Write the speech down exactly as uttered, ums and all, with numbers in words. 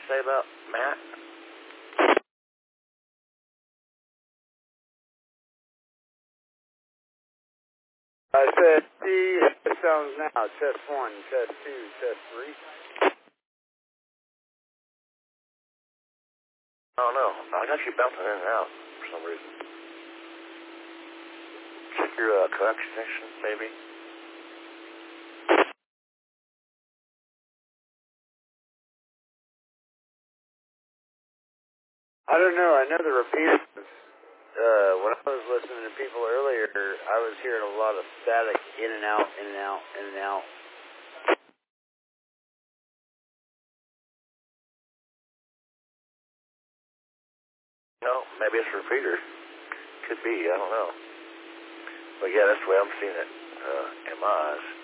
say about Matt? I said, see how it sounds now. Test one, test two, test three. I don't know. I got you bouncing in and out for some reason. Check your uh, coax section, maybe. I don't know. I know the repeaters. Uh, when I was listening to people earlier, I was hearing a lot of static in and out, in and out, in and out. No, maybe it's a repeater. Could be. I don't know. But yeah, that's the way I'm seeing it uh, in my eyes.